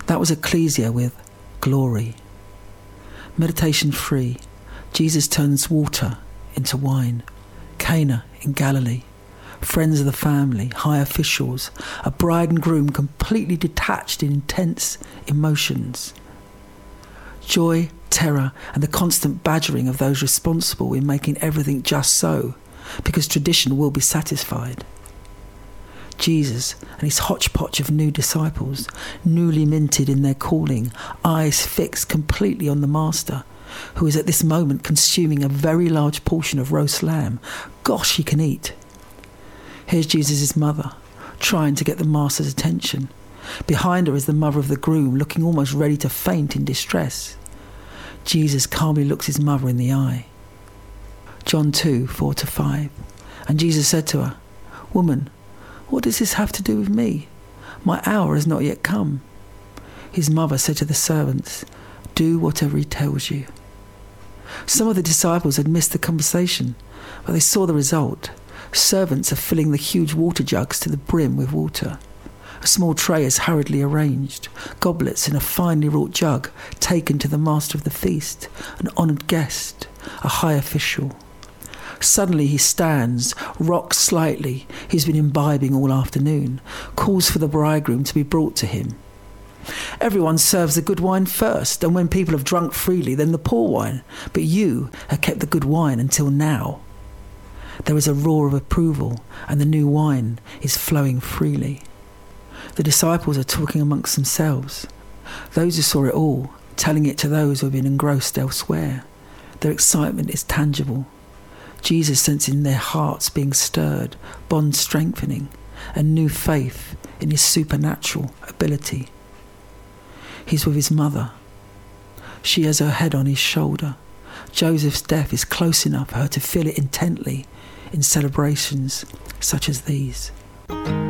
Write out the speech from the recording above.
That was ecclesia with glory. Meditation 3. Jesus turns water into wine. Cana in Galilee. Friends of the family, high officials, a bride and groom completely detached in intense emotions. Joy, terror, and the constant badgering of those responsible in making everything just so, because tradition will be satisfied. Jesus and his hodgepodge of new disciples, newly minted in their calling, eyes fixed completely on the Master, who is at this moment consuming a very large portion of roast lamb. Gosh, he can eat. Here's Jesus' mother, trying to get the Master's attention. Behind her is the mother of the groom, looking almost ready to faint in distress. Jesus calmly looks his mother in the eye. John 2, 4-5. And Jesus said to her, "Woman, what does this have to do with me? My hour has not yet come." His mother said to the servants, "Do whatever he tells you." Some of the disciples had missed the conversation, but they saw the result. Servants are filling the huge water jugs to the brim with water. A small tray is hurriedly arranged, goblets in a finely wrought jug taken to the master of the feast, an honoured guest, a high official. Suddenly he stands, rocks slightly, he's been imbibing all afternoon, calls for the bridegroom to be brought to him. Everyone serves the good wine first, and when people have drunk freely, then the poor wine. But you have kept the good wine until now. There is a roar of approval, and the new wine is flowing freely. The disciples are talking amongst themselves. Those who saw it all, telling it to those who have been engrossed elsewhere. Their excitement is tangible. Jesus sensing their hearts being stirred, bonds strengthening, and new faith in his supernatural ability. He's with his mother. She has her head on his shoulder. Joseph's death is close enough for her to feel it intently in celebrations such as these.